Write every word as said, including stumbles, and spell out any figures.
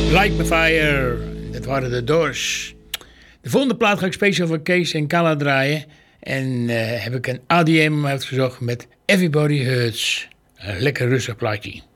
Light My Fire, dat waren de Doors. De volgende plaat ga ik speciaal voor Kees en Carla draaien. En uh, heb ik een A D M uitgezocht met Everybody Hurts. Een lekker rustig plaatje.